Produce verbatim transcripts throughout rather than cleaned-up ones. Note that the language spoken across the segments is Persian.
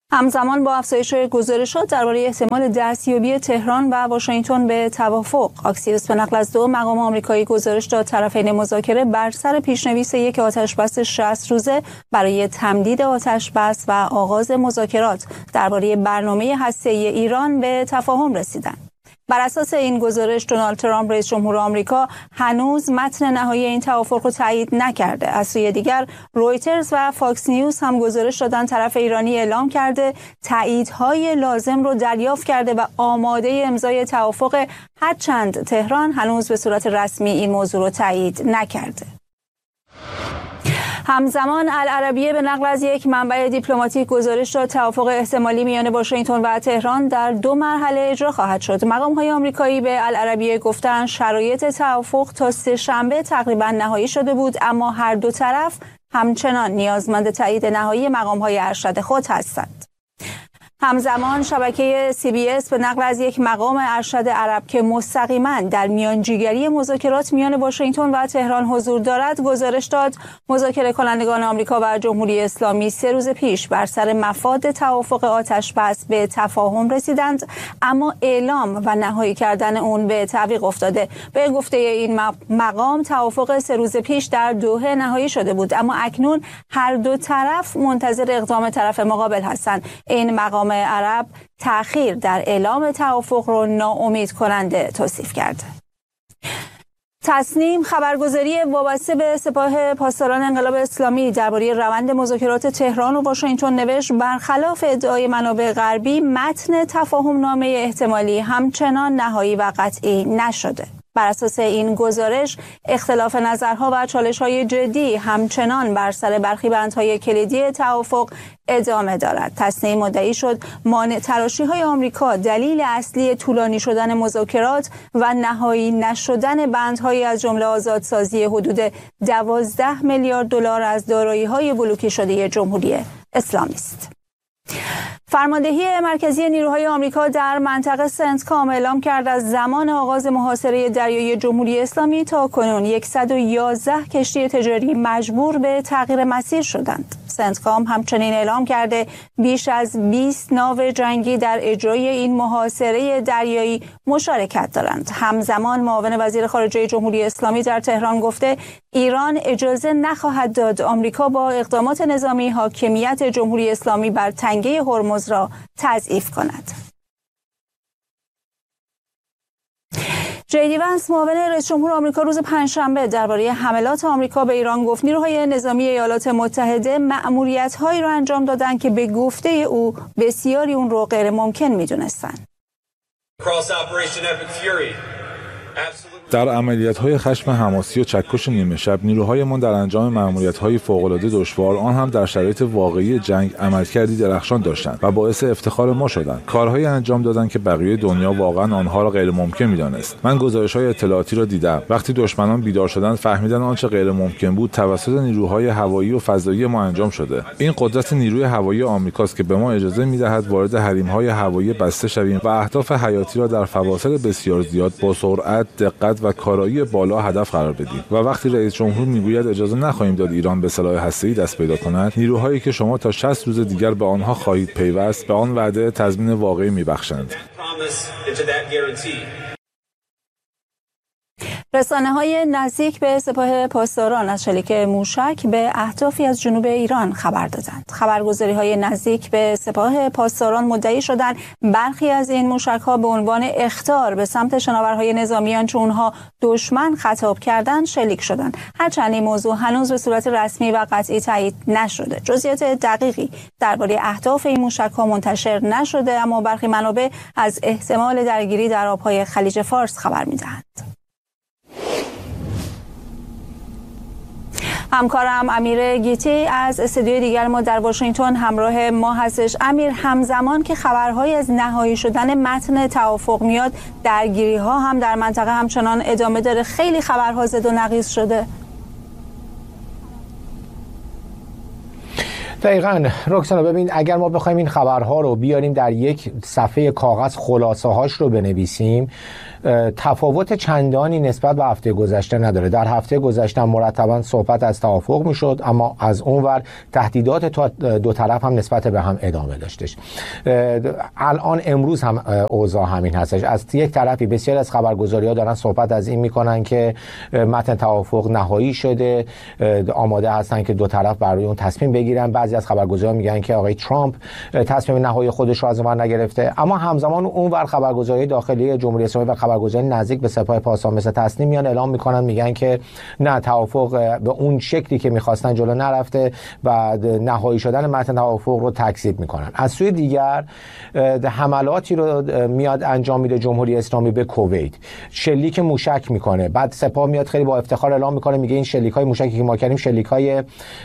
همزمان با افزایش گزارشات درباره احتمال دستیابی تهران و واشنگتن به توافق، آکسیوس به نقل از دو مقام آمریکایی گزارش داد طرفین مذاکره بر سر پیشنویس یک آتشبس شصت روزه برای تمدید آتشبس و آغاز مذاکرات درباره برنامه هسته‌ای ایران به تفاهم رسیدند. بر اساس این گزارش دونالد ترامپ رئیس جمهور آمریکا هنوز متن نهایی این توافق رو تایید نکرده. از سوی دیگر رویترز و فاکس نیوز هم گزارش دادن طرف ایرانی اعلام کرده تاییدهای لازم رو دریافت کرده و آماده امضای توافق، هرچند تهران هنوز به صورت رسمی این موضوع رو تایید نکرده. همزمان العربیه به نقل از یک منبع دیپلماتیک گزارش داد توافق احتمالی میان واشنگتن و تهران در دو مرحله اجرا خواهد شد. مقام‌های آمریکایی به العربیه گفتند شرایط توافق تا سه شنبه تقریبا نهایی شده بود، اما هر دو طرف همچنان نیازمند تایید نهایی مقام‌های ارشد خود هستند. همزمان شبکه سی بی اس به نقل از یک مقام ارشد عرب که مستقیما در میانجیگری مذاکرات میان واشنگتن و تهران حضور دارد گزارش داد مذاکره کنندگان آمریکا و جمهوری اسلامی سه روز پیش بر سر مفاد توافق آتشبس به تفاهم رسیدند، اما اعلام و نهایی کردن اون به تعویق افتاده. به گفته این مقام توافق سه روز پیش در دوحه نهایی شده بود، اما اکنون هر دو طرف منتظر اقدام طرف مقابل هستند. این مقام عرب تأخیر در اعلام توافق رو ناامید کننده توصیف کرده. تصنیم خبرگزاری وابسته به سپاه پاسداران انقلاب اسلامی درباره روند مذاکرات تهران و واشنگتن نوشت برخلاف ادعای منابع غربی متن تفاهم نامه احتمالی همچنان نهایی و قطعی نشده. بر اساس این گزارش اختلاف نظرها و چالش‌های جدی همچنان بر سر برخی بندهای کلیدی توافق ادامه دارد. تصنیم مدعی شد مانع تراشی‌های آمریکا دلیل اصلی طولانی شدن مذاکرات و نهایی نشدن بندهای از جمله آزادسازی حدود دوازده میلیارد دلار از دارایی‌های بلوکه شده جمهوری اسلامی است. فرماندهی مرکزی نیروهای آمریکا در منطقه سنتکام اعلام کرد از زمان آغاز محاصره دریایی جمهوری اسلامی تا کنون صد و یازده کشتی تجاری مجبور به تغییر مسیر شدند. سنتکام همچنین اعلام کرده بیش از بیست ناو جنگی در اجرای این محاصره دریایی مشارکت دارند. همزمان معاون وزیر خارجه جمهوری اسلامی در تهران گفته ایران اجازه نخواهد داد آمریکا با اقدامات نظامی حاکمیت جمهوری اسلامی بر تنگه هرمز را تضعیف کند. جی دی وانس معاون رئیس جمهور آمریکا روز پنجشنبه درباره حملات آمریکا به ایران گفت نیروهای نظامی ایالات متحده مأموریت‌هایی را انجام دادند که به گفته او بسیاری اون رو غیر ممکن می‌دونستند. در عملیات‌های خشم حماسی و چکش نیمه شب نیروهایمان در انجام مأموریت‌های فوق‌العاده دشوار آن هم در شرایط واقعی جنگ عملکردی درخشان داشتند و باعث افتخار ما شدند. کارهایی انجام دادند که بقیه دنیا واقعا آنها را غیر ممکن می‌دانست. من گزارش‌های اطلاعاتی را دیدم. وقتی دشمنان بیدار شدند فهمیدن آنچه غیر ممکن بود توسط نیروهای هوایی و فضایی ما انجام شده. این قدرت نیروی هوایی آمریکاست که به ما اجازه می‌دهد وارد حریم‌های هوایی بسته شویم و اهداف حیاتی را در فواصل بسیار زیاد با سرعت، دقت و کارایی بالا هدف قرار بدیم. و وقتی رئیس جمهور میگوید اجازه نخواهیم داد ایران به سلاح هسته‌ای دست پیدا کند، نیروهایی که شما تا شصت روز دیگر به آنها خواهید پیوست به آن وعده تضمین واقعی میبخشند. رسانه‌های نزدیک به سپاه پاسداران از شلیک موشک به اهدافی از جنوب ایران خبر دادند. خبرگزاری‌های نزدیک به سپاه پاسداران مدعی شدند برخی از این موشک‌ها به عنوان اخطار به سمت شناورهای نظامیان چون اونها دشمن خطاب کردند شلیک شدند. هرچند این موضوع هنوز به صورت رسمی و قطعی تایید نشده. جزئیات دقیقی درباره اهداف این موشک‌ها منتشر نشده، اما برخی منابع از احتمال درگیری در آب‌های خلیج فارس خبر می‌دهند. همکارم امیر گیتی از استودیوی دیگر ما در واشنگتن همراه ما هستش. امیر، همزمان که خبرهایی از نهایی شدن متن توافق میاد، درگیری ها هم در منطقه همچنان ادامه داره. خیلی خبرها زد و نقیض شده. دقیقاً رکسانا، ببین اگر ما بخوایم این خبرها رو بیاریم در یک صفحه کاغذ خلاصه هاش رو بنویسیم تفاوت چندانی نسبت به هفته گذشته نداره. در هفته گذشته مرتبا صحبت از توافق میشد، اما از اونور تهدیدات دو طرف هم نسبت به هم ادامه داشتش. الان امروز هم اوضاع همین هستش. از یک طرفی بسیار از خبرگزاری‌ها دارن صحبت از این میکنن که متن توافق نهایی شده، آماده هستن که دو طرف برای اون تصمیم بگیرن. بعضی از خبرگزاری‌ها میگن که آقای ترامپ تصمیم نهایی خودش رو از اون نگرفته، اما همزمان اونور خبرگزاری داخلی جمهوری اسلامی و خبرگزاری نزدیک به سپاه پاسداران مثل تصنیم میان اعلام میکنن، میگن که نه، توافق به اون شکلی که میخواستن جلو نرفته و نهایی شدن متن توافق رو تکذیب میکنن. از سوی دیگر حملاتی رو میاد انجام میده جمهوری اسلامی به کویت، شلیک موشک میکنه، بعد سپاه میاد خیلی با افتخار اعلام میکنه، میگه این شلیک‌های موشکی که ما کردیم شلیک‌های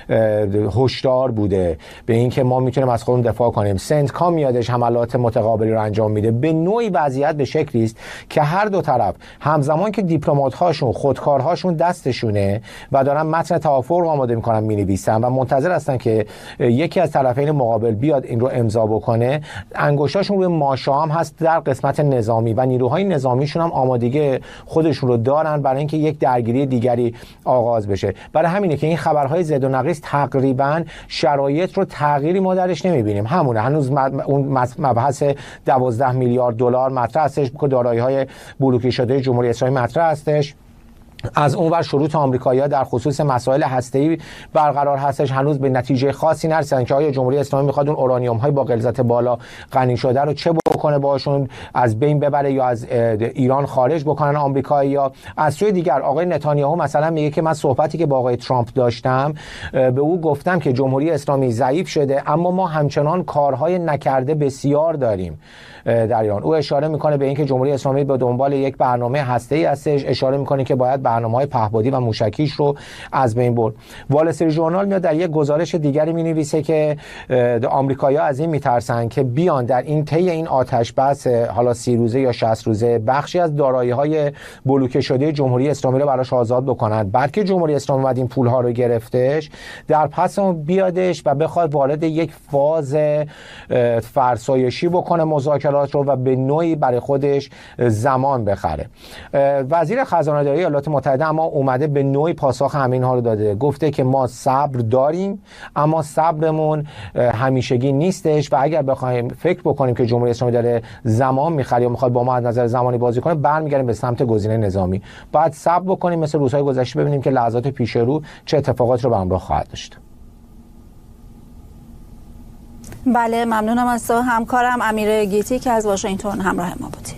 هشدار بوده به اینکه ما میتونیم از خودمون دفاع کنیم. سنتکام میادش حملات متقابلی رو انجام میده. به نوعی وضعیت به شکلی است که هر دو طرف همزمان که دیپلمات‌هاشون خودکارهاشون دستشونه و دارن متن توافق رو آماده میکنن مینویسن و منتظر هستن که یکی از طرفین مقابل بیاد این رو امضا بکنه، انگشتاشون روی ماشا هم هست در قسمت نظامی و نیروهای نظامیشون هم آمادگی خودشون رو دارن برای اینکه یک درگیری دیگری آغاز بشه. برای همینه که این خبرهای زد و نقیض تقریبا شرایط رو تغییری ما درش نمیبینیم، همونه. هنوز اون مبحث دوازده میلیارد دلار مطرح هستش که دارایی‌های بلوکه شده جمهوری اسلامی مطرح هستش. از اونور شروط آمریکایی‌ها در خصوص مسائل هسته‌ای برقرار هستش، هنوز به نتیجه خاصی نرسیدن که آیا جمهوری اسلامی میخواد اون اورانیوم‌های با غلظت بالا غنی شده رو چه بکنه، باشون از بین ببره یا از ایران خارج بکنن آمریکایی‌ها. از سوی دیگر آقای نتانیاهو مثلا میگه که من صحبتی که با آقای ترامپ داشتم به او گفتم که جمهوری اسلامی ضعیف شده، اما ما همچنان کارهای نکرده بسیار داریم در ایران. او اشاره میکنه به اینکه جمهوری اسلامی به دنبال یک برنامه هسته‌ای هستش، اشاره میکنه که باید برنامه‌های پهپادی و موشکیش رو از بین برد. وال استریت ژورنال میاد در یک گزارش دیگری مینویسه که آمریکایی‌ها از این میترسن که بیان در این طی این آتش بس حالا سی روزه یا شصت روزه بخشی از دارایی‌های بلوکه شده جمهوری اسلامی رو براش آزاد بکنن. بعد که جمهوری اسلامی اومد این پول‌ها رو گرفتش، در پس اون بیادش و بخواد وارد یک فاز فرسایشی بکنه مذاکرات رو و به نوعی برای خودش زمان بخره. وزیر خزانه‌داری ایالات متحده اما اومده به نوعی پاسخ همین ها رو داده، گفته که ما صبر داریم اما صبرمون همیشگی نیستش و اگر بخوایم فکر بکنیم که جمهوری اسلامی داره زمان میخره یا میخواد با ما از نظر زمانی بازی کنه، برمیگردیم به سمت گزینه نظامی. باید صبر بکنیم مثل روزهای گذشته ببینیم که لحظات پیش رو چه اتفاقات رو به همراه خواهد داشت. بله، ممنونم از تو همکارم امیر گیتی که از واشنگتن همراه ما بودی.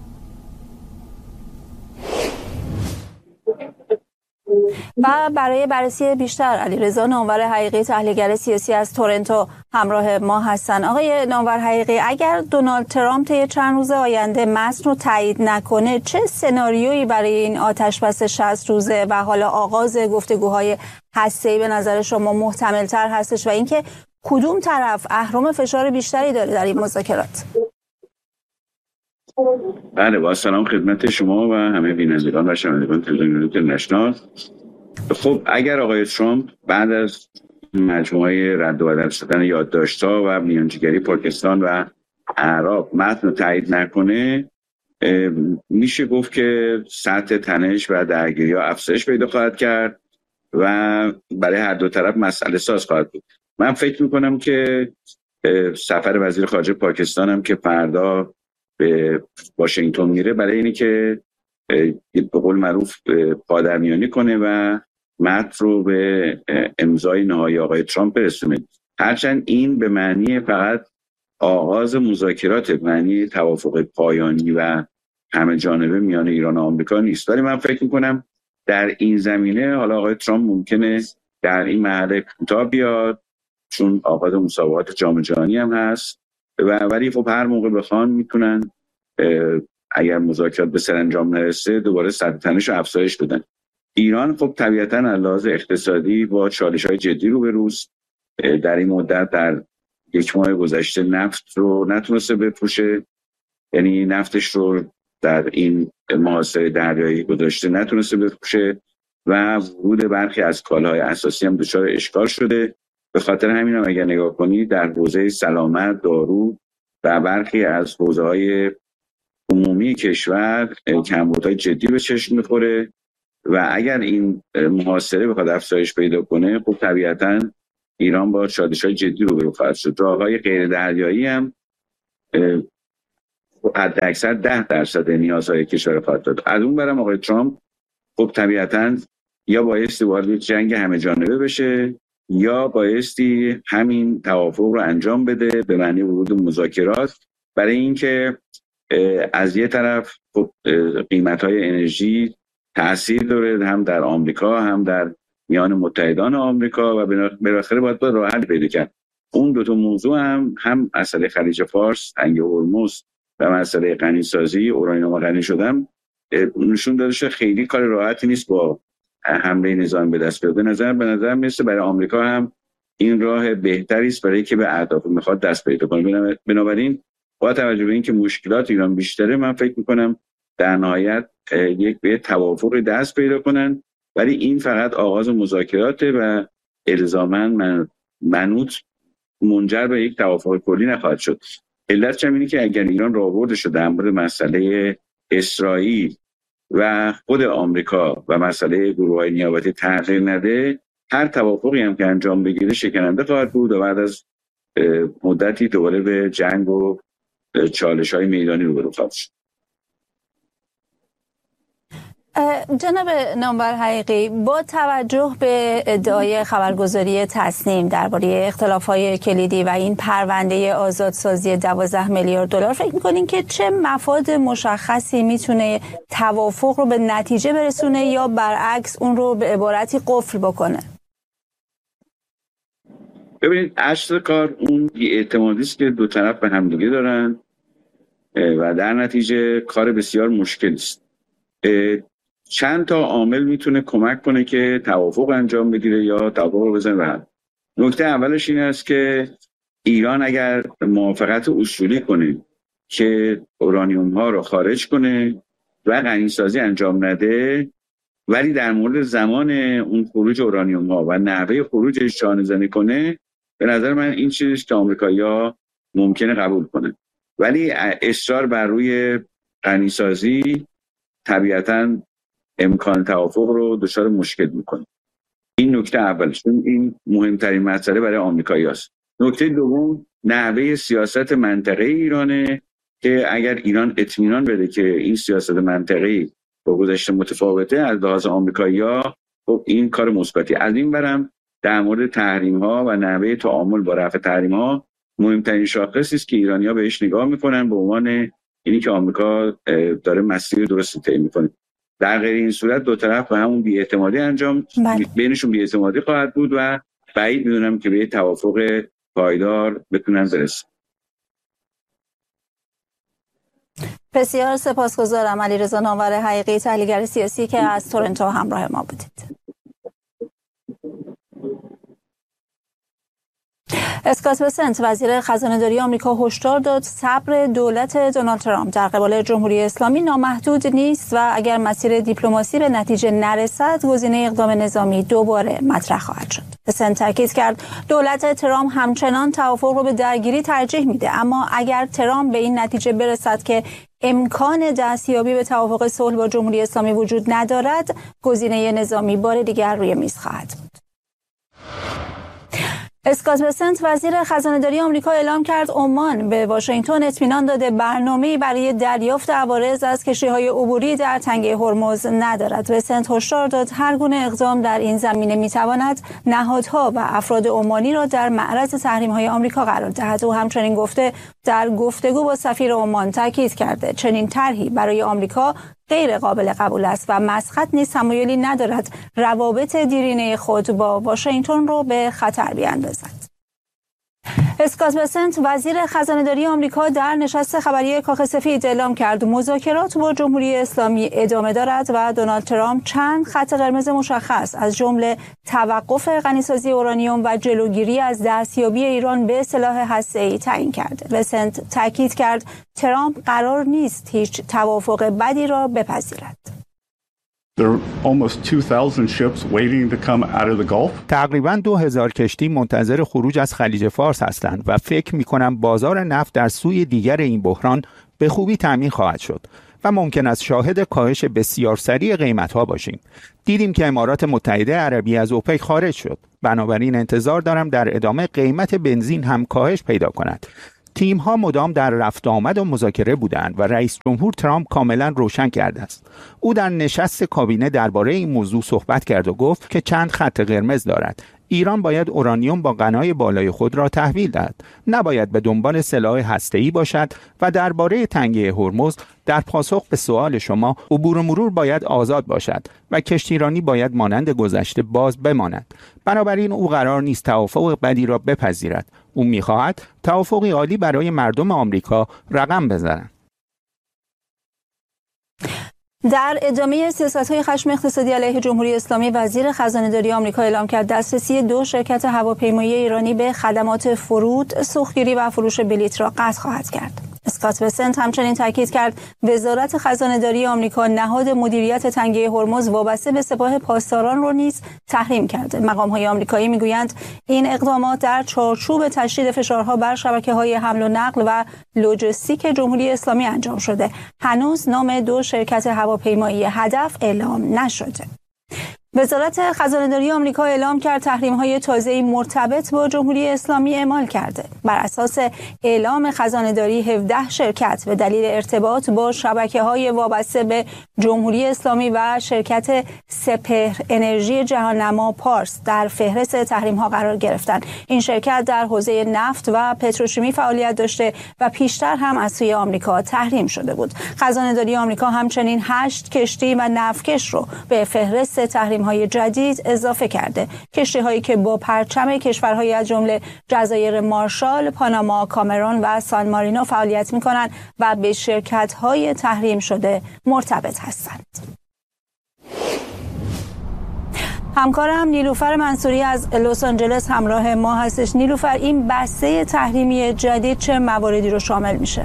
و برای بررسی بیشتر علیرضا نامور حقیقی تحلیلگر سیاسی از تورنتو همراه ما هستن. آقای نامور حقیقی، اگر دونالد ترامپ طی چند روز آینده متن رو تایید نکنه، چه سناریویی برای این آتشبس شصت روزه و حالا آغاز گفتگوهای هسته‌ای به نظر شما محتمل‌تر هستش و اینکه کدوم طرف اهرم فشار بیشتری داره در این مذاکرات؟ بله، با سلام خدمت شما و همه بینندگان و شنوندگان تلویزیون اینترنشنال. خب اگر آقای ترامپ بعد از مجموعه رد و بدل شدن یادداشت‌ها و میانجیگری پاکستان و اعراب متن رو تایید نکنه، میشه گفت که سطح تنش و درگیری‌ها افزایش پیدا خواهد کرد و برای هر دو طرف مسئله ساز خواهد بود. من فکر میکنم که سفر وزیر خارجه پاکستان هم که فردا به واشنگتن میره برای اینه که به قول معروف پادرمیانی کنه و متن رو به امضای نهایی آقای ترامپ برسونه. هرچند این به معنی فقط آغاز مذاکرات، معنی توافق پایانی و همه جانبه میان ایران و آمریکا نیست، ولی من فکر میکنم در این زمینه حالا آقای ترامپ ممکنه در این مرحله کوتاه بیاد چون آغاز مسابقات جام جهانی هم هست و ولی خب هر موقع بخوان میتونن اگر مذاکرات به سرانجام نرسه دوباره سطح تنش رو افزایش بدن. ایران خب طبیعتاً از لحاظ اقتصادی با چالش‌های جدی روبروست. در این مدت در یک ماه گذشته نفت رو نتونسته بفروشه، یعنی نفتش رو در این محاصره دریایی گذاشته نتونسته بفروشه و ورود برخی از کالاهای اساسی هم دچار اشکال شده. به خاطر همین هم اگر نگاه کنی در حوزه سلامت، دارو و برخی از حوزه‌های عمومی کشور کمبودهای جدی به چشم میخوره و اگر این محاصره بخواد افزایش پیدا کنه، خب طبیعتاً ایران با چالش‌های جدی روبرو خواهد شد. راه‌های غیر دریایی هم حد اکثر ده درصد نیازهای کشور خواهد داد. از اون برم آقای ترامپ خب طبیعتاً یا بایستی وارد جنگ همه جانبه بشه یا بایستی همین توافق رو انجام بده به معنی ورود مذاکرات، برای اینکه از یه طرف خب قیمت‌های انرژی تأثیر داره هم در آمریکا هم در میان متحدان آمریکا و بالاخره باید با راه حل پیدا کرد. اون دو تا موضوع هم هم مسئله خلیج فارس، تنگ هرمز و مسئله غنیسازی اورانیوم غنی شدن نشون داده که خیلی کار راحتی نیست با حمله نظامی به دست بیاد. به نظر به نظر میاد برای آمریکا هم این راه بهتری است برای که به اهداف میخواد دست پیدا کنه. بنابراین با توجه به اینکه مشکلات ایران بیشتره، من فکر میکنم در نهایت یک به توافق دست پیدا کنن، ولی این فقط آغاز مذاکراته و الزاماً من منوط منجر به یک توافق کلی نخواهد شد. علتش هم اینه که اگر ایران راهبردش رو در مورد مسئله اسرائیل و خود آمریکا و مسئله گروه‌های نیابتی تغییر نده، هر توافقی هم که انجام بگیره شکننده خواهد بود و بعد از مدتی دوباره به جنگ و چالش‌های میدانی روبرو خواهد شد. جناب نامور حقیقی، با توجه به ادعای خبرگزاری تصنیم درباره اختلاف‌های کلیدی و این پرونده آزادسازی دوازده میلیارد دلار، فکر می‌کنین که چه مفاد مشخصی میتونه توافق رو به نتیجه برسونه یا برعکس اون رو به عبارتی قفل بکنه؟ ببینید، اصل کار اون بی‌اعتمادی است که دو طرف به همدیگه دارن و در نتیجه کار بسیار مشکلی است. چند تا عامل میتونه کمک کنه که توافق انجام بگیره یا توافق رو بزنه به هم. نکته اولش این است که ایران اگر موافقت اصولی کنه که اورانیوم ها رو خارج کنه و غنیسازی انجام نده، ولی در مورد زمان اون خروج اورانیوم ها و نحوه خروجش شانه‌زنی کنه، به نظر من این چیزی که آمریکایی‌ها ممکنه قبول کنه. ولی اصرار بر روی غنیسازی طبیعتاً امکان توافق رو دچار مشکل میکنه. این نکته اولش، این مهمترین مسئله برای آمریکایی‌هاست. نکته دوم، نحوه سیاست منطقه ایرانه که اگر ایران اطمینان بده که این سیاست منطقه‌ای با گذشته متفاوته، از لحاظ آمریکایی‌ها خب این کار مثبتی. از این برم در مورد تحریم‌ها و نحوه تعامل با رفع تحریم‌ها مهمترین شاخصی است که ایرانی‌ها بهش نگاه میکنن به عنوان اینی که آمریکا داره مسیر درستی طی میکنه. در غیر این صورت دو طرف به همون بی‌اعتمادی انجام بله. بینشون بی‌اعتمادی خواهد بود و بعید میدونم که به توافق پایدار بتونن برسن. بسیار سپاسگزارم. علیرضا نامور حقیقی، تحلیلگر سیاسی که از تورنتو همراه ما بودید. اسکات بسنت، وزیر خزانه‌داری آمریکا، هشدار داد صبر دولت دونالد ترامپ در قبال جمهوری اسلامی نامحدود نیست و اگر مسیر دیپلماسی به نتیجه نرسد، گزینه اقدام نظامی دوباره مطرح خواهد شد. بسنت تاکید کرد دولت ترامپ همچنان توافق رو به درگیری ترجیح میده، اما اگر ترامپ به این نتیجه برسد که امکان دستیابی به توافق صلح با جمهوری اسلامی وجود ندارد، گزینه نظامی بار دیگر روی میز خواهد بود. اسکات بسنت، وزیر خزانه‌داری آمریکا، اعلام کرد عمان به واشنگتن اطمینان داده برنامه‌ای برای دریافت عوارض از کشتی‌های عبوری در تنگه هرمز ندارد. بسنت هشدار داد هر گونه اقدام در این زمینه می‌تواند نهادها و افراد عمانی را در معرض تحریم‌های آمریکا قرار دهد. او همچنین گفته در گفتگو با سفیر عمان تاکید کرده چنین طرحی برای آمریکا غیر قابل قبول است و مسقط نیز تمایلی ندارد روابط دیرینه خود با واشنگتن رو به خطر بیاندازد. اسکات بسنت، وزیر خزانه‌داری آمریکا، در نشست خبری کاخ سفید اعلام کرد مذاکرات با جمهوری اسلامی ادامه دارد و دونالد ترامپ چند خط قرمز مشخص از جمله توقف غنیسازی اورانیوم و جلوگیری از دستیابی ایران به سلاح هسته‌ای تعیین کرده. بسنت تاکید کرد ترامپ قرار نیست هیچ توافق بدی را بپذیرد. تقریباً دو هزار کشتی منتظر خروج از خلیج فارس هستند و فکر می‌کنم بازار نفت در سوی دیگر این بحران به خوبی تامین خواهد شد و ممکن است شاهد کاهش بسیار سریع قیمت‌ها باشیم. دیدیم که امارات متحده عربی از اوپک خارج شد. بنابراین انتظار دارم در ادامه قیمت بنزین هم کاهش پیدا کند. تیم‌ها مدام در رفت آمد و مذاکره بودند و رئیس جمهور ترامپ کاملا روشن کرده است. او در نشست کابینه درباره این موضوع صحبت کرد و گفت که چند خط قرمز دارد. ایران باید اورانیوم با غنای بالای خود را تحویل دهد، نباید به دنبال سلاح هسته‌ای باشد و درباره تنگه هرمز در پاسخ به سوال شما عبور و مرور باید آزاد باشد و کشتیرانی باید مانند گذشته باز بماند. بنابراین او قرار نیست توافق بدی را بپذیرد. او می‌خواهد توافقی عالی برای مردم آمریکا رقم بزنند. در ادامه سیاست‌های خشم اقتصادی علیه جمهوری اسلامی، وزیر خزانه‌داری آمریکا اعلام کرد دسترسی دو شرکت هواپیمایی ایرانی به خدمات فرود، سوختگیری و فروش بلیط را قطع خواهد کرد. اسکات بسنت همچنین تاکید کرد وزارت خزانه‌داری آمریکا نهاد مدیریت تنگه هرمز وابسته به سپاه پاسداران را نیز تحریم کرده. مقام‌های آمریکایی می‌گویند این اقدامات در چارچوب تشدید فشارها بر شبکه‌های حمل و نقل و لوجستیک جمهوری اسلامی انجام شده. هنوز نام دو شرکت هواپیمایی هدف اعلام نشده. وزارت خزانه‌داری آمریکا اعلام کرد تحریم‌های تازه‌ای مرتبط با جمهوری اسلامی اعمال کرده. بر اساس اعلام خزانه‌داری، هفده شرکت به دلیل ارتباط با شبکه‌های وابسته به جمهوری اسلامی و شرکت سپهر انرژی جهان‌نما پارس در فهرست تحریم‌ها قرار گرفتند. این شرکت در حوزه نفت و پتروشیمی فعالیت داشته و پیشتر هم از سوی آمریکا تحریم شده بود. خزانه‌داری آمریکا همچنین هشت کشتی و نفتکش رو به فهرست تحریم های جدید اضافه کرده. کشتی هایی که با پرچم کشورهای از جمله جزایر مارشال، پاناما، کامرون و سان مارینو فعالیت می کنند و به شرکت های تحریم شده مرتبط هستند. همکارم نیلوفر منصوری از لس آنجلس همراه ما هستش. نیلوفر، این بسته تحریمی جدید چه مواردی رو شامل میشه؟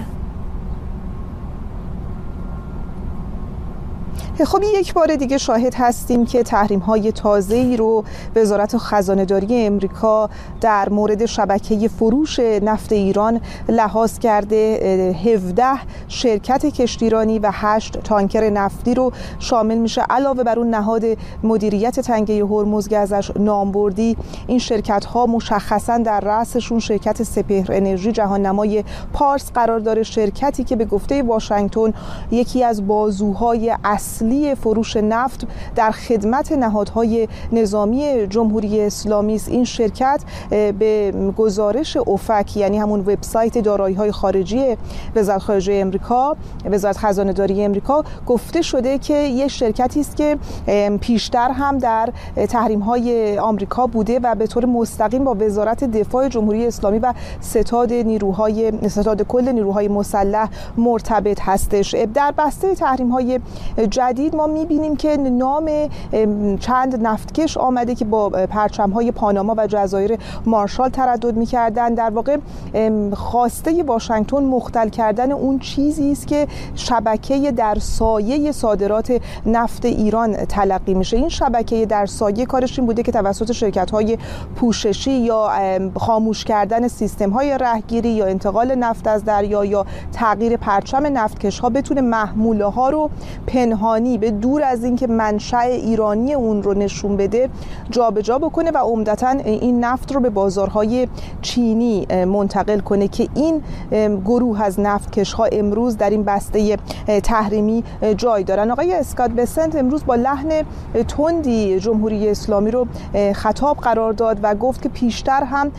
خب یک بار دیگه شاهد هستیم که تحریم‌های تازه‌ای رو وزارت خزانه‌داری امریکا در مورد شبکه فروش نفت ایران لحاظ کرده. هفده شرکت کشتیرانی و هشت تانکر نفتی رو شامل میشه. علاوه بر اون نهاد مدیریت تنگه هرمز که ازش نام بردی، این شرکت‌ها مشخصاً در رأسشون شرکت سپهر انرژی جهان‌نمای پارس قرار داره، شرکتی که به گفته واشنگتن یکی از بازوهای اصلی فروش نفت در خدمت نهادهای نظامی جمهوری اسلامی است. این شرکت به گزارش اوفک، یعنی همون وبسایت دارایی‌های خارجی وزارت خارجه امریکا، وزارت خزانه‌داری امریکا، گفته شده که یک شرکتی است که پیشتر هم در تحریم‌های آمریکا بوده و به طور مستقیم با وزارت دفاع جمهوری اسلامی و ستاد نیروهای ستاد کل نیروهای مسلح مرتبط هستش. در بسته تحریم‌های جدید ما می‌بینیم که نام چند نفتکش آمده که با پرچم‌های پاناما و جزایر مارشال تردد می‌کردند. در واقع خواسته واشنگتن مختل کردن اون چیزی است که شبکه در سایه صادرات نفت ایران تلقی میشه. این شبکه در سایه کارش این بوده که توسط شرکت‌های پوششی یا خاموش کردن سیستم‌های رهگیری یا انتقال نفت از دریا یا تغییر پرچم نفتکش‌ها بتونه محموله‌ها رو پنهانی به دور از اینکه منشأ ایرانی اون رو نشون بده جابجا بکنه و عمدتاً این نفت رو به بازارهای چینی منتقل کنه که این گروه از نفتکش‌ها امروز در این بسته تحریمی جای دارن. آقای اسکات بسنت امروز با لحن تندی جمهوری اسلامی رو خطاب قرار داد و گفت که پیشتر هم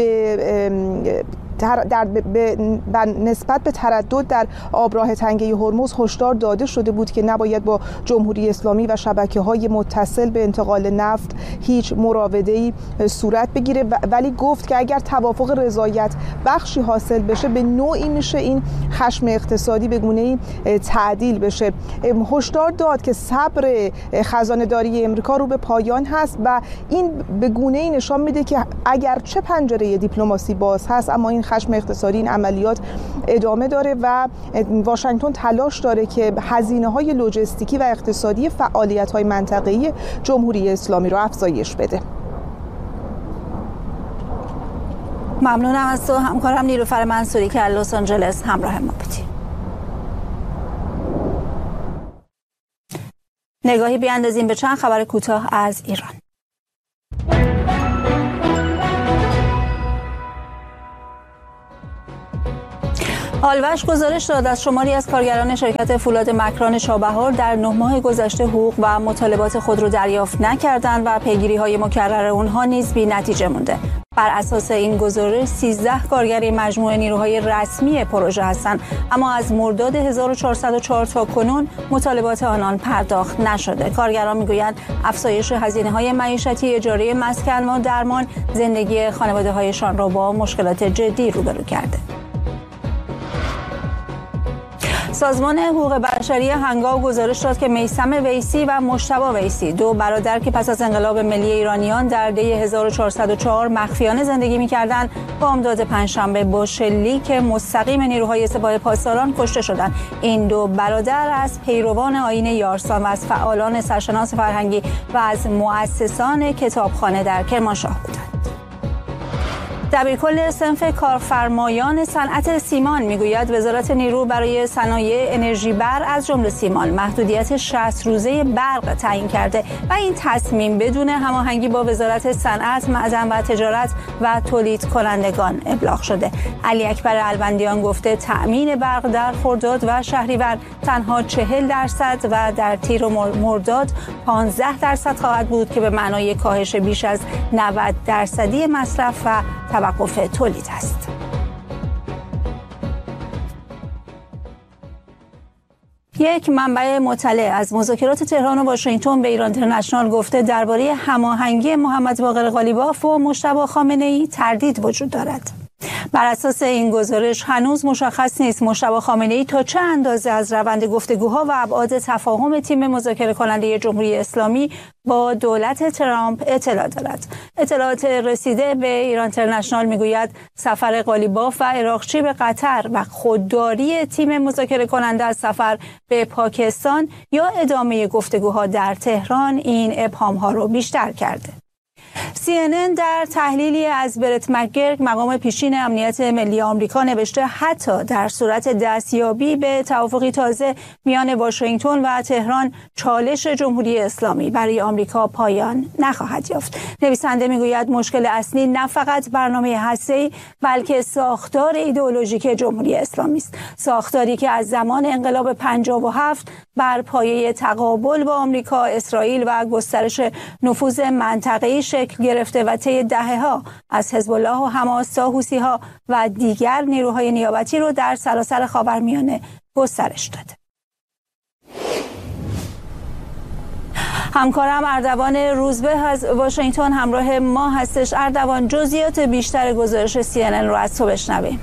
به در به نسبت به تردد در آبراه تنگه هرمز هشدار داده شده بود که نباید با جمهوری اسلامی و شبکه‌های متصل به انتقال نفت هیچ مراوده‌ای صورت بگیره، ولی گفت که اگر توافق رضایت بخشی حاصل بشه به نوعی میشه این خشم اقتصادی به گونه‌ای تعدیل بشه. هشدار داد که صبر خزانه‌داری امریکا رو به پایان هست و این به گونه‌ای نشان میده که اگر چه پنجره دیپلماسی باز هست، اما این خشم اقتصادی، این عملیات ادامه داره و واشنگتن تلاش داره که هزینه‌های لوجستیکی و اقتصادی فعالیت‌های منطقه‌ای جمهوری اسلامی رو افزایش بده. ممنونم از تو همکارم نیلوفر منصوری که از لس آنجلس همراه ما بودی. نگاهی بیاندازیم به چند خبر کوتاه از ایران. آلوش گزارش داد از شماری از کارگران شرکت فولاد مکران شابهار در نه ماه گذشته حقوق و مطالبات خود را دریافت نکردند و پیگیری‌های مکرر اونها نیز بی‌نتیجه مونده. بر اساس این گزارش سیزده کارگر مجموعه نیروهای رسمی پروژه هستند، اما از مرداد هزار و چهارصد و چهار تا کنون مطالبات آنان پرداخت نشده. کارگران میگویند افزایش هزینه‌های معیشتی، اجاره مسکن و درمان زندگی خانواده‌هایشان را با مشکلات جدی روبرو کرده. سازمان حقوق بشری هنگاو گزارش داد که میثم ویسی و مجتبی ویسی، دو برادر که پس از انقلاب ملی ایرانیان در دی هزار و چهارصد و چهار مخفیانه زندگی می‌کردند، بامداد پنجشنبه با شلیک مستقیم نیروهای سپاه پاسداران کشته شدند. این دو برادر از پیروان آیین یارسان و از فعالان سرشناس فرهنگی و از مؤسسان کتابخانه در کرمانشاه بودند. دبیرکل صنف کارفرمایان صنعت سیمان میگوید وزارت نیرو برای صنایع انرژی بر از جمله سیمان محدودیت شصت روزه برق تعیین کرده و این تصمیم بدون هماهنگی با وزارت صنعت، معدن و تجارت و تولید کنندگان ابلاغ شده. علی اکبر البندیان گفته تأمین برق در خرداد و شهریور تنها چهل درصد و در تیر و مرداد پانزده درصد خواهد بود که به معنای کاهش بیش از نود درصدی مصرف و توقف تولید است. یک منبع مطلع از مذاکرات تهران و واشنگتن به ایران اینترنشنال گفته درباره هماهنگی محمد باقر قالیباف و مجتبی خامنه‌ای تردید وجود دارد. بر اساس این گزارش هنوز مشخص نیست مجتبی خامنه‌ای تا چه اندازه از روند گفتگوها و ابعاد تفاهم تیم مذاکره کننده جمهوری اسلامی با دولت ترامپ اطلاع دارد. اطلاعات رسیده به ایران اینترنشنال میگوید سفر قالیباف و عراقچی به قطر و خودداری تیم مذاکره کننده از سفر به پاکستان یا ادامه گفتگوها در تهران این ابهام‌ها را بیشتر کرده. سی ان ان در تحلیلی از برت مکگرگ مقام پیشین امنیت ملی آمریکا نوشته حتی در صورت دستیابی به توافقی تازه میان واشنگتن و تهران چالش جمهوری اسلامی برای آمریکا پایان نخواهد یافت. نویسنده میگوید مشکل اصلی نه فقط برنامه هسته‌ای بلکه ساختار ایدئولوژیک جمهوری اسلامی است، ساختاری که از زمان انقلاب پنجاه و هفت بر پایه تقابل با آمریکا، اسرائیل و گسترش نفوذ منطقه‌ای شکل گرفته و طی دهه‌ها از حزب الله و حماس تا حوثی‌ها و دیگر نیروهای نیابتی رو در سراسر خاورمیانه گسترش داده. همکارم اردوان روزبه از واشنگتن همراه ما هستش. اردوان، جزئیات بیشتر گزارش سی ان ان رو از تو بشنویم.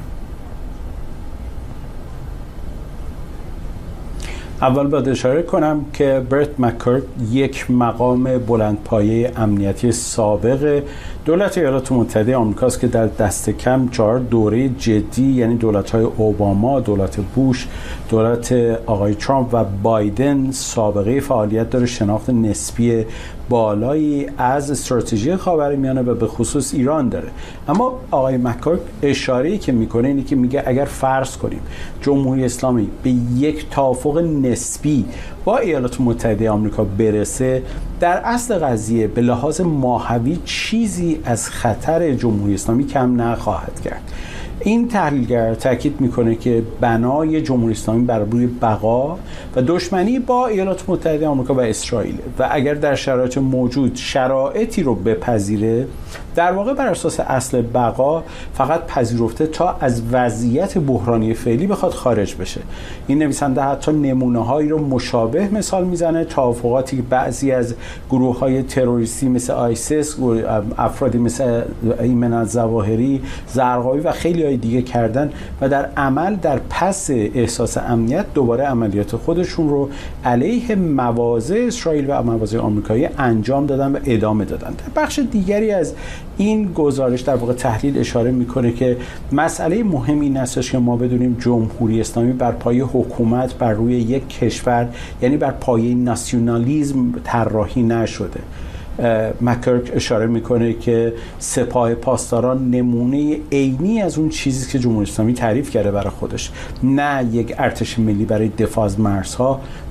اول باید اشاره کنم که برت مکگرگ یک مقام بلندپایه امنیتی سابق دولت ایالات متحده آمریکاست که در دست کم چهار دوره جدی، یعنی دولت‌های اوباما، دولت بوش، دولت آقای ترامپ و بایدن سابقه فعالیت داره، شناخت نسبی بالایی از استراتژی خاورمیانه و به خصوص ایران داره. اما آقای مکگرگ اشاره‌ای که میکنه اینه که میگه اگر فرض کنیم جمهوری اسلامی به یک توافق نسبی با ایالات متحده آمریکا برسه، در اصل قضیه به لحاظ ماهوی چیزی از خطر جمهوری اسلامی کم نخواهد کرد. این تحلیلگر تاکید میکنه که بنای جمهوری اسلامی بر روی بقا و دشمنی با ایالات متحده آمریکا و اسرائیل و اگر در شرایط موجود شرایطی رو بپذیره، در واقع بر اساس اصل بقا فقط پذیرفته تا از وضعیت بحرانی فعلی بخواد خارج بشه. این نویسنده حتی نمونه‌هایی رو مشابه مثال میزنه، توافقاتی که بعضی از گروه‌های تروریستی مثل آیسیس، افرادی مثل ایمن الظواهری، زرقاوی و خیلی های دیگه کردن و در عمل در پس احساس امنیت دوباره عملیات خودشون رو علیه مواضع اسرائیل و مواضع آمریکایی انجام دادن و ادامه دادن. در بخش دیگری از این گزارش در واقع تحلیل اشاره میکنه که مسئله مهم این هستش که ما بدونیم جمهوری اسلامی بر پایه حکومت بر روی یک کشور، یعنی بر پایه ناسیونالیسم طراحی نشده. مکگرگ اشاره میکنه که سپاه پاسداران نمونه عینی از اون چیزی که جمهوری اسلامی تعریف کرده برای خودش، نه یک ارتش ملی برای دفاع از مرزها،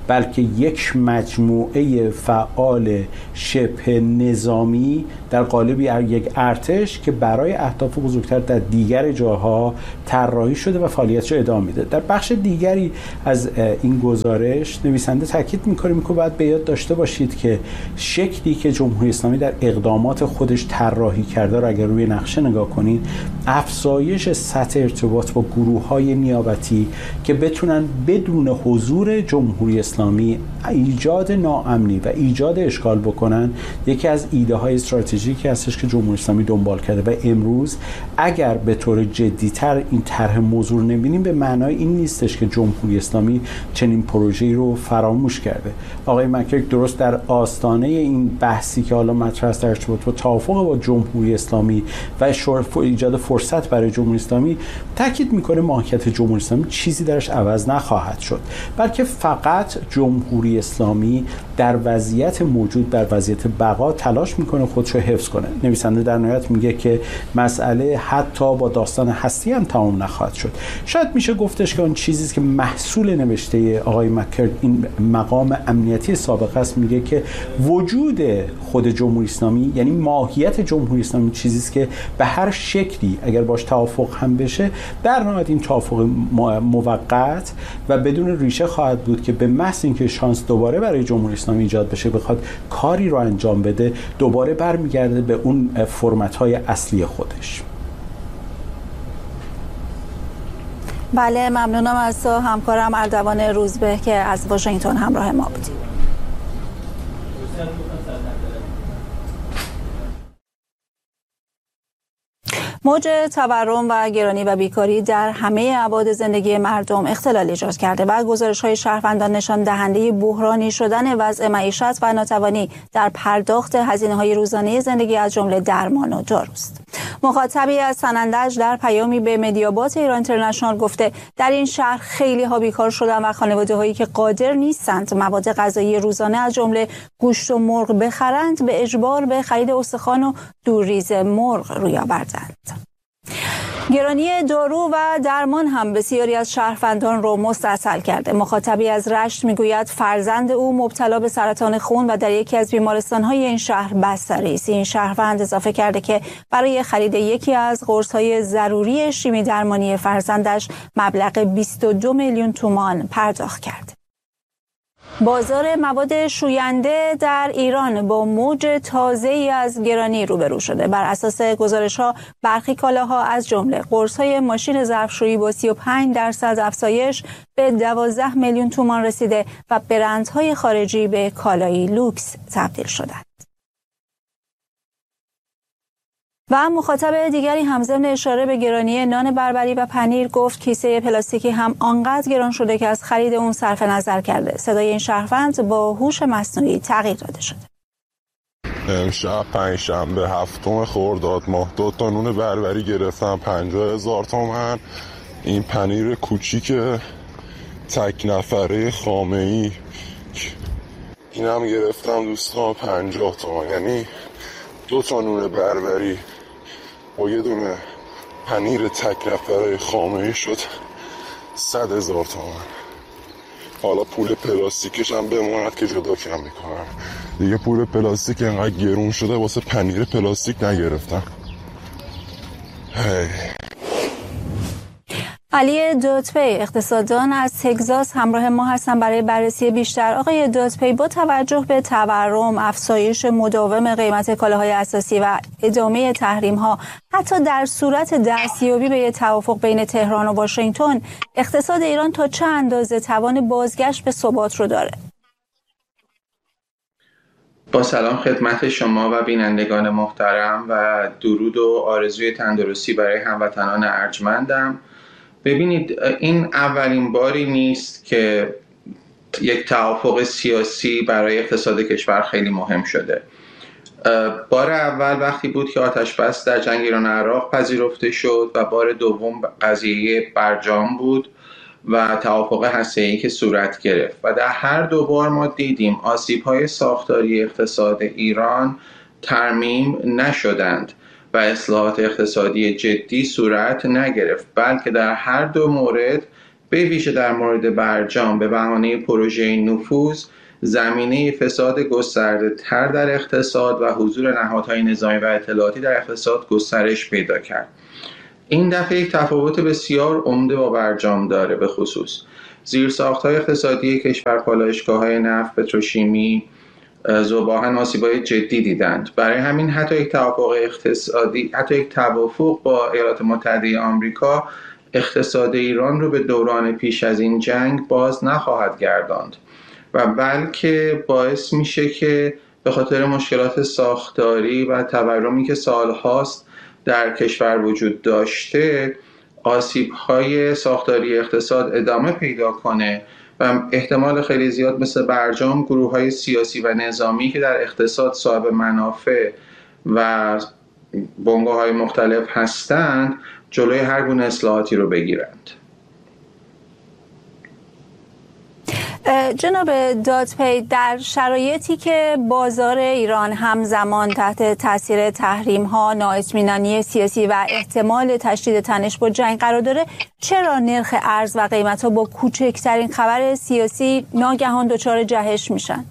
بلکه یک مجموعه فعال شبه نظامی در قالب یک ارتش که برای اهداف بزرگتر در دیگر جاها طراحی شده و فعالیتش ادامه میده. در بخش دیگری از این گزارش نویسنده تاکید میکنه که باید به یاد داشته باشید که شکلی که جمهوری اسلامی در اقدامات خودش طراحی کرده رو اگر روی نقشه نگاه کنید، افزایش سطح ارتباط با گروه‌های نیابتی که بتونن بدون حضور جمهوری اسلامی ایجاد ناامنی و ایجاد اشکال بکنن، یکی از ایده های استراتژیکی هستش که جمهوری اسلامی دنبال کرده و امروز اگر به طور جدی‌تر این طرح موضوع نبینیم به معنای این نیستش که جمهوری اسلامی چنین پروژه‌ای رو فراموش کرده. آقای مکرک درست در آستانه این بحثی که حالا مطرح است در ارتباط با توافق با جمهوری اسلامی و ایجاد فرصت برای جمهوری اسلامی تاکید میکنه ماهیت جمهوری اسلامی چیزی درش عوض نخواهد شد، بلکه فقط جمهوری اسلامی در وضعیت موجود، در وضعیت بقا تلاش میکنه خودش رو حفظ کنه. نویسنده در نهایت میگه که مسئله حتی با داستان هستی هم تمام نخواهد شد. شاید میشه گفتش که اون چیزی که محصول نوشته آقای مکرد این مقام امنیتی سابق است، میگه که وجود خود جمهوری اسلامی یعنی ماهیت جمهوری اسلامی چیزی است که به هر شکلی اگر باش توافق هم بشه در نهایت این توافق موقت و بدون ریشه خواهد بود که به محض اینکه شانس دوباره برای جمهوری اسلامی ایجاد بشه بخواد کاری رو انجام بده دوباره برمیگرده به اون فرمت‌های اصلی خودش. بله، ممنونم از همکارم اردوان روزبه که از واشنگتن همراه ما بودیم. موج تورم و گرانی و بیکاری در همه ابعاد زندگی مردم اختلال ایجاد کرده و گزارش‌های شهروندان نشان دهنده بحرانی شدن وضع معیشت و ناتوانی در پرداخت هزینه‌های روزانه زندگی از جمله درمان و داروست. مخاطبی از سنندج در پیامی به مدیابات ایران اینترنشنال گفته در این شهر خیلی ها بیکار شدن و خانواده‌هایی که قادر نیستند مواد غذایی روزانه از جمله گوشت و مرغ بخرند به اجبار به خرید استخوان و دورریز مرغ روی آوردند. گرانی دارو و درمان هم بسیاری از شهروندان رو مستعصل کرده. مخاطبی از رشت میگوید فرزند او مبتلا به سرطان خون و در یکی از بیمارستان‌های این شهر بستری است. این شهروند اضافه کرده که برای خرید یکی از قرص‌های ضروری شیمی درمانی فرزندش مبلغ بیست و دو میلیون تومان پرداخت کرد. بازار مواد شوینده در ایران با موج تازه‌ای از گرانی روبرو شده. بر اساس گزارش‌ها برخی کالاها از جمله قرص‌های ماشین ظرفشویی با سی و پنج درصد افزایش به دوازده میلیون تومان رسیده و برندهای خارجی به کالایی لوکس تبدیل شدند. و مخاطب دیگری هم ضمن اشاره به گرانی نان بربری و پنیر گفت کیسه پلاستیکی هم آنقدر گران شده که از خرید اون صرف نظر کرده. صدای این شهروند با هوش مصنوعی تغییر داده شده. امشب پنجشنبه هفتم خرداد ماه دو تا نون بربری گرفتم پنجاه هزار تومن. این پنیر کوچیک تک نفره خامه‌ای اینم گرفتم دوستان پنجاه تومن، یعنی دو تا نون بربری با یه دونه پنیر تک نفره خامه‌ای شد صد هزار تومان. حالا پول پلاستیکش هم بماند که جدا کم میکنم دیگه. پول پلاستیک اینقدر گرون شده واسه پنیر پلاستیک نگرفتم. هی. علی دودپی اقتصاددان از تگزاس همراه ما هستن برای بررسی بیشتر. آقای دودپی، با توجه به تورم، افزایش مداوم قیمت کالاهای اساسی و ادامه تحریم‌ها حتی در صورت دستیابی به توافق بین تهران و واشنگتن، اقتصاد ایران تا چه اندازه توان بازگشت به ثبات رو داره؟ با سلام خدمت شما و بینندگان محترم و درود و آرزوی تندرستی برای هموطنان ارجمندم. ببینید، این اولین باری نیست که یک توافق سیاسی برای اقتصاد کشور خیلی مهم شده. بار اول وقتی بود که آتش بس در جنگ ایران و عراق پذیرفته شد و بار دوم قضیه برجام بود و توافق هسته‌ای که صورت گرفت و در هر دو بار ما دیدیم آسیب‌های ساختاری اقتصاد ایران ترمیم نشدند و اصلاحات اقتصادی جدی صورت نگرفت، بلکه در هر دو مورد به ویژه در مورد برجام به بهانه پروژه نفوذ زمینه فساد گسترده تر در اقتصاد و حضور نهادهای نظامی و اطلاعاتی در اقتصاد گسترش پیدا کرد. این دفعه یک تفاوت بسیار عمده با برجام داره. به خصوص زیرساخت‌های اقتصادی کشور، پالایشگاه‌های نفت، پتروشیمی، ذوب‌آهن آسیب‌های جدی دیدند. برای همین حتی یک توافق اقتصادی، حتی یک توافق با ایالات متحده آمریکا اقتصاد ایران رو به دوران پیش از این جنگ باز نخواهد گرداند و بلکه باعث میشه که به خاطر مشکلات ساختاری و تورمی که سالهاست در کشور وجود داشته آسیب‌های ساختاری اقتصاد ادامه پیدا کنه و احتمال خیلی زیاد مثل برجام گروه‌های سیاسی و نظامی که در اقتصاد صاحب منافع و بنگاه‌های مختلف هستند جلوی هر گونه اصلاحاتی رو بگیرند. جناب دادپی، در شرایطی که بازار ایران همزمان تحت تاثیر تحریم‌ها، نااطمینانی سیاسی و احتمال تشدید تنش با جنگ قرار داره، چرا نرخ ارز و قیمت‌ها با کوچکترین خبر سیاسی ناگهان دچار جهش میشن؟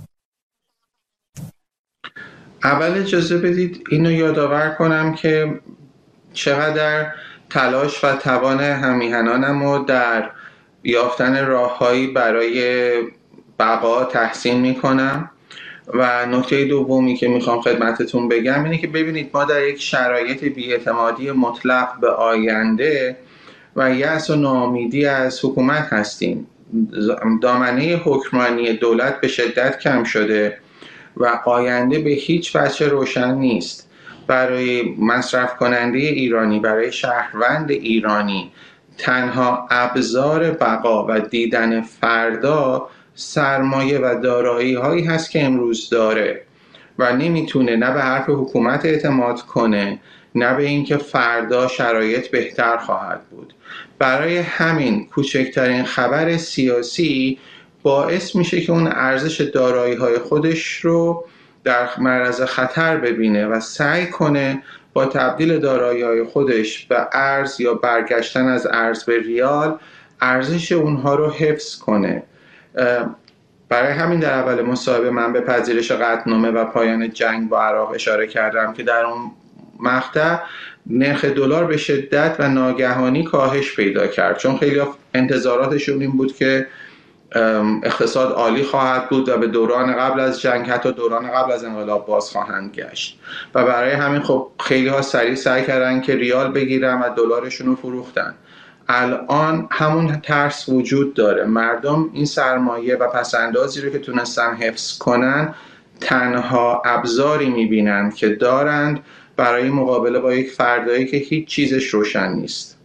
اول اجازه بدید اینو یادآور کنم که چقدر تلاش و توان همیهنانم رو در یافتن راههایی برای بقا تحسین میکنم و نکته دومی که میخوام خدمتتون بگم اینه که ببینید ما در یک شرایط بی‌اعتمادی مطلق به آینده و یأس و ناامیدی از حکومت هستیم. دامنه حکمرانی دولت به شدت کم شده و آینده به هیچ وجه روشن نیست. برای مصرف کننده ایرانی، برای شهروند ایرانی تنها ابزار بقا و دیدن فردا سرمایه و دارایی هایی هست که امروز داره و نمیتونه نه به حرف حکومت اعتماد کنه نه به اینکه فردا شرایط بهتر خواهد بود. برای همین کوچکترین خبر سیاسی باعث میشه که اون ارزش دارایی های خودش رو در معرض خطر ببینه و سعی کنه با تبدیل دارایی‌های خودش به ارز یا برگشتن از ارز به ریال ارزش اونها رو حفظ کنه. برای همین در اول مصاحبه من به پذیرش قطعنامه و پایان جنگ با عراق اشاره کردم که در اون مقطع نرخ دلار به شدت و ناگهانی کاهش پیدا کرد، چون خیلی انتظاراتشون این بود که اقتصاد عالی خواهد بود و به دوران قبل از جنگ، حتی دوران قبل از انقلاب باز خواهند گشت و برای همین خب خیلی ها سریع سعی کردن که ریال بگیرن و دلارشون رو فروختن. الان همون ترس وجود داره. مردم این سرمایه و پسندازی رو که تونستن حفظ کنن تنها ابزاری میبینن که دارند برای مقابله با یک فردایی که هیچ چیزش روشن نیست.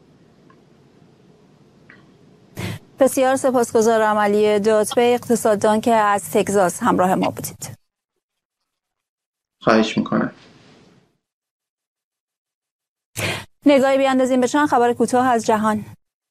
بسیار سپاسگزارم. علی دادپی، اقتصاددان که از تگزاس همراه ما بودید. خواهش میکنم. نگاهی بیاندازیم به چند خبر کوتاه از جهان.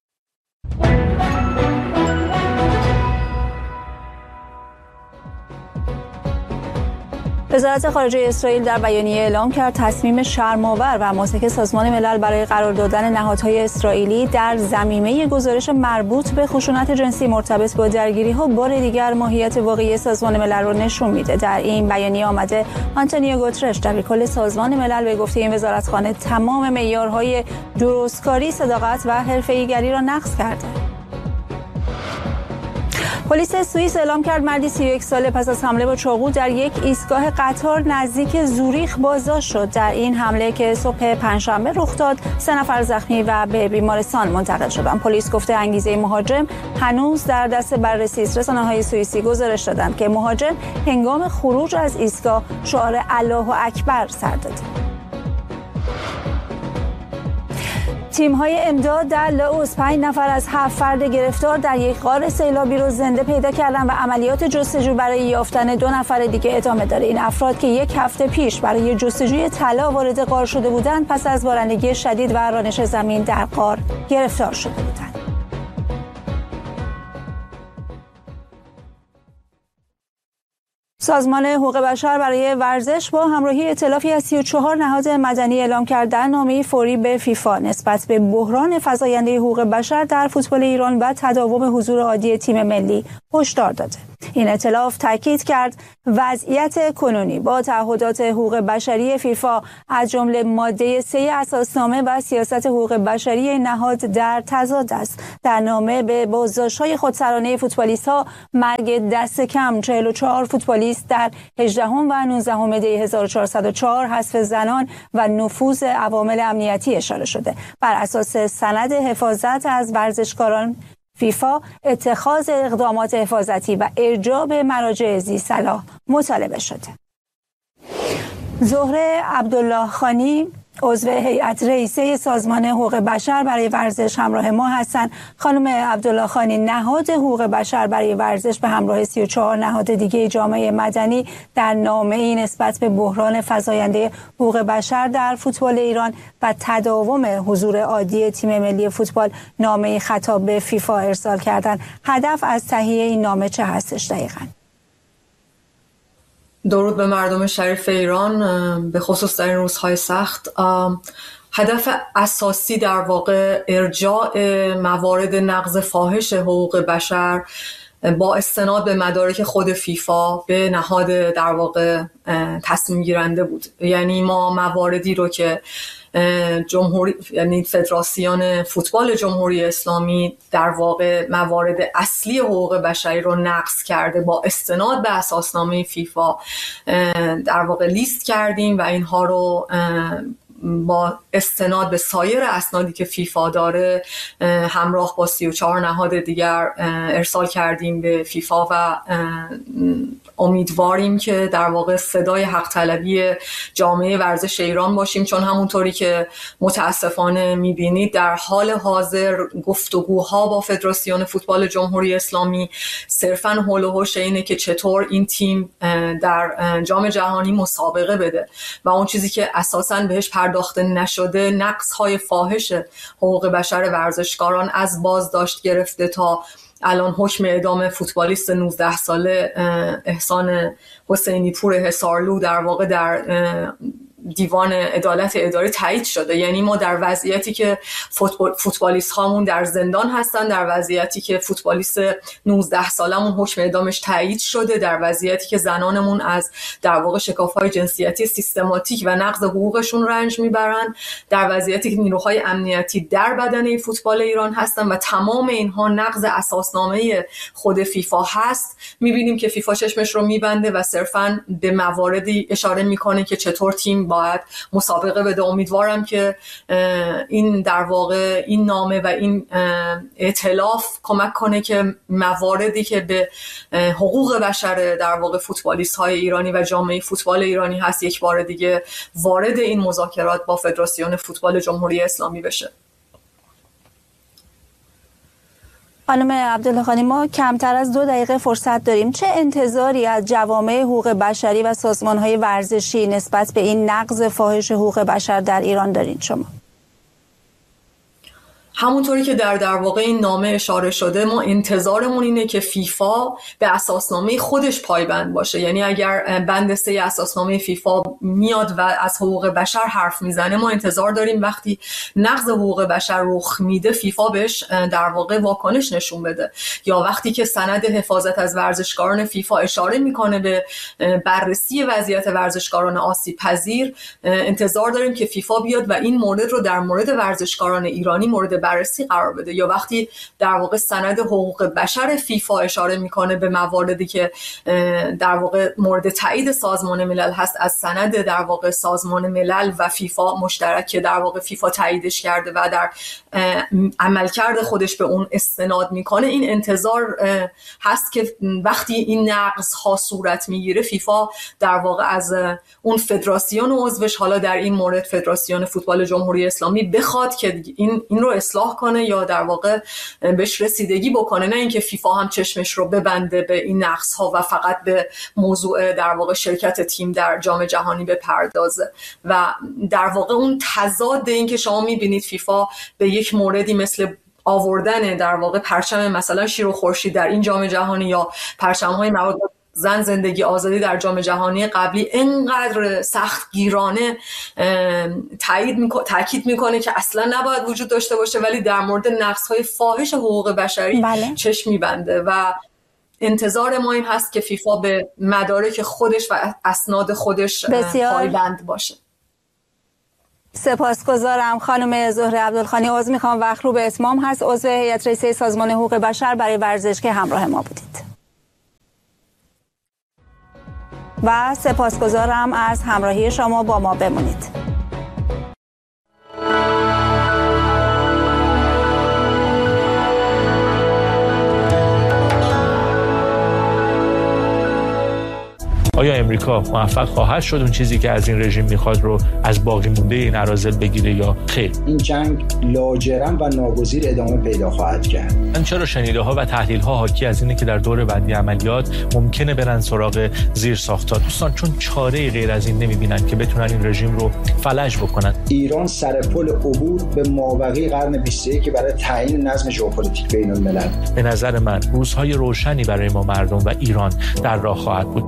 وزارت خارجه اسرائیل در بیانیه اعلام کرد تصمیم شرم‌آور و ماسک سازمان ملل برای قرار دادن نهادهای اسرائیلی در ضمیمه گزارش مربوط به خشونت جنسی مرتبط با درگیری‌ها بار دیگر ماهیت واقعی سازمان ملل را نشون میده. در این بیانیه آمده آنتونیو گوترش دبیرکل سازمان ملل به گفته این وزارتخانه تمام معیارهای درستکاری، صداقت و حرفه‌ای‌گری را نقض کرده. پلیس سوئیس اعلام کرد مردی سی و یک ساله پس از حمله با چاقو در یک ایستگاه قطار نزدیک زوریخ بازداشت شد. در این حمله که صبح پنجشنبه رخ داد، سه نفر زخمی و به بیمارستان منتقل شدند. پلیس گفته انگیزه مهاجم هنوز در دست بررسی است. رسانه‌های سوئیسی گزارش دادند که مهاجم هنگام خروج از ایستگاه شعار الله اکبر سر داد. تیم‌های امداد در لائوس پنج نفر از هفت فرد گرفتار در یک غار سیلابی رو زنده پیدا کردن و عملیات جستجو برای یافتن دو نفر دیگه ادامه داره. این افراد که یک هفته پیش برای جستجوی طلا وارد غار شده بودند، پس از بارندگی شدید و رانش زمین در غار گرفتار شده بودند. سازمان حقوق بشر برای ورزش با همراهی ائتلافی از سی و چهار نهاد مدنی اعلام کرد در نامه‌ای فوری به فیفا نسبت به بحران فزاینده حقوق بشر در فوتبال ایران و تداوم حضور عادی تیم ملی هشدار داده. این ائتلاف تاکید کرد وضعیت کنونی با تعهدات حقوق بشری فیفا از جمله ماده سه اساسنامه و سیاست حقوق بشری نهاد در تضاد است. در نامه به بازداشت‌های خودسرانه فوتبالیست‌ها، مرگ دست کم چهل و چهار فوتبالیست در هجدهم و نوزدهم دی هزار و چهارصد و چهار، حذف زنان و نفوذ عوامل امنیتی اشاره شده. بر اساس سند حفاظت از ورزشکاران، فیفا اتخاذ اقدامات حفاظتی و ارجاع به مراجع ذی صلاح مطالبه شده. زهره عبدالله خانی، عضو هیئت رئیسه سازمان حقوق بشر برای ورزش همراه ما هستند. خانم عبدالله خانی، نهاد حقوق بشر برای ورزش به همراه سی و چهار نهاد دیگه جامعه مدنی در نامه‌ای نسبت به بحران فزاینده حقوق بشر در فوتبال ایران و تداوم حضور عادی تیم ملی فوتبال نامه‌ای خطاب به فیفا ارسال کردند. هدف از تهیه این نامه چه هستش دقیقاً؟ درود به مردم شریف ایران، به خصوص در این روزهای سخت. هدف اساسی در واقع ارجاع موارد نقض فاحش حقوق بشر با استناد به مدارک خود فیفا به نهاد در واقع تصمیم گیرنده بود. یعنی ما مواردی رو که جمهوری یعنی فدراسیون فوتبال جمهوری اسلامی در واقع موارد اصلی حقوق بشری رو نقض کرده با استناد به اساسنامه فیفا در واقع لیست کردیم و اینها رو با استناد به سایر اسنادی که فیفا داره همراه با سی و چهار نهاد دیگر ارسال کردیم به فیفا و امیدواریم که در واقع صدای حق طلبی جامعه ورزش ایران باشیم، چون همونطوری که متاسفانه میبینید در حال حاضر گفتگوها با فدراسیون فوتبال جمهوری اسلامی صرفاً حول و حوش اینه که چطور این تیم در جام جهانی مسابقه بده و اون چیزی که اساساً بهش پرداخته نشده نقض‌های فاحش حقوق بشر ورزشکاران از بازداشت گرفته تا الان حکم اعدام فوتبالیست نوزده ساله احسان حسینی پور حصارلو در واقع در دیوان عدالت اداری تایید شده. یعنی ما در وضعیتی که فوتبال فوتبالیست هامون در زندان هستن، در وضعیتی که فوتبالیست نوزده سالمون حکم اعدامش تایید شده، در وضعیتی که زنانمون از در واقع شکاف‌های جنسیتی سیستماتیک و نقض حقوقشون رنج میبرن، در وضعیتی که نیروهای امنیتی در بدنه فوتبال ایران هستن و تمام اینها نقض اساسنامه خود فیفا هست، میبینیم که فیفا چشمش رو میبنده و صرفاً به مواردی اشاره میکنه که چطور تیم باید مسابقه بده. امیدوارم که این در واقع این نامه و این ائتلاف کمک کنه که مواردی که به حقوق بشر در واقع فوتبالیست های ایرانی و جامعه فوتبال ایرانی هست یک بار دیگه وارد این مذاکرات با فدراسیون فوتبال جمهوری اسلامی بشه. خانم عبدالله خانی، ما کمتر از دو دقیقه فرصت داریم. چه انتظاری از جوامع حقوق بشری و سازمان‌های ورزشی نسبت به این نقض فاحش حقوق بشر در ایران دارین شما؟ همونطوری که در در واقع این نامه اشاره شده، ما انتظارمون اینه که فیفا به اساسنامه خودش پایبند باشه. یعنی اگر بند سه اساسنامه فیفا میاد و از حقوق بشر حرف میزنه، ما انتظار داریم وقتی نقض حقوق بشر رخ میده فیفا بهش در واقع واکنش نشون بده. یا وقتی که سند حفاظت از ورزشکاران فیفا اشاره میکنه به بررسی وضعیت ورزشکاران آسیب پذیر، انتظار داریم که فیفا بیاد و این مورد رو در مورد ورزشکاران ایرانی مورد بررسی قرار بده. یا وقتی در واقع سند حقوق بشر فیفا اشاره میکنه به مواردی که در واقع مورد تایید سازمان ملل هست از سند در واقع سازمان ملل و فیفا مشترک که در واقع فیفا تاییدش کرده و در عملکرد خودش به اون استناد میکنه، این انتظار هست که وقتی این نقض ها صورت میگیره فیفا در واقع از اون فدراسیون عضوش، حالا در این مورد فدراسیون فوتبال جمهوری اسلامی، بخواد که این این رو اصلاح کنه یا در واقع بهش رسیدگی بکنه، نه اینکه فیفا هم چشمش رو ببنده به این نقص ها و فقط به موضوع در واقع شرکت تیم در جام جهانی بپردازه. و در واقع اون تضاد این که شما میبینید فیفا به یک موردی مثل آوردن در واقع پرچم مثلا شیر و خورشید در این جام جهانی یا پرچم‌های مواد زن زندگی آزادی در جام جهانی قبلی انقدر سختگیرانه تایید میکنه تاکید میکنه که اصلا نباید وجود داشته باشه، ولی در مورد نقض‌های فاحش حقوق بشری بله. چشم میبنده و انتظار ما این هست که فیفا به مدارک خودش و اسناد خودش پایبند باشه. سپاسگزارم خانم زهره عبدالخانی. عضو میخوام وقت رو به اتمام هست، عضو هیئت رئیسه سازمان حقوق بشر برای ورزش که همراه ما بودید و سپاسگزارم از همراهی شما. با ما بمونید. آیا امریکا موفق خواهد شد اون چیزی که از این رژیم میخواد رو از باقی مونده این اراذل بگیره یا خیر؟ این جنگ لاجرم و ناگزیر ادامه پیدا خواهد کرد. من چرا شنیده ها و تحلیل ها حاکی از اینه که در دور بعدی عملیات ممکنه برن سراغ زیر ساخت‌ها. دوستان چون چاره غیر از این نمیبینن که بتونن این رژیم رو فلج بکنن. ایران سر پل عبور به مابقی قرن بیست و یک برای تعیین نظم ژئوپلیتیک بین الملل. به نظر من روزهای روشنی برای ما مردم و ایران در راه خواهد بود.